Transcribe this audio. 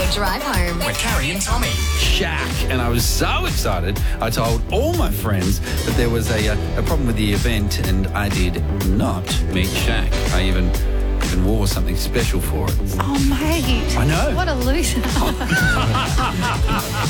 Drive home with Carrie and Tommy. Shaq, and I was so excited. I told all my friends that there was a problem with the event, and I did not meet Shaq. I even wore something special for it. Oh, mate. I know. What a loser.